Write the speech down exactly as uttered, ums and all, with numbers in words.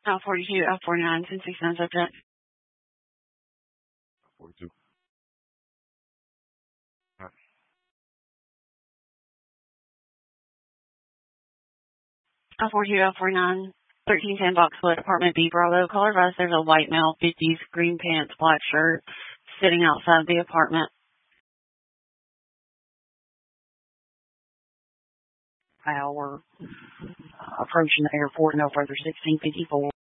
L forty-two, L forty-nine, ten sixty-nine subject. forty-two. Right. L forty-two, L forty-nine, thirteen ten Boxwood, apartment B, Bravo. Caller advised there's a white male, fifties, green pants, black shirt, sitting outside the apartment. Hour, uh, approaching the airport, no further, sixteen fifty-four.